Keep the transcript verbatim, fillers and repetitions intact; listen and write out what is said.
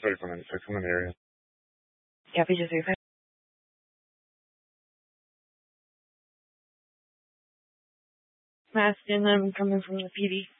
thirty-four ninety-six. I'm in the area. Copy, just verified. Maston, I'm coming from the P D.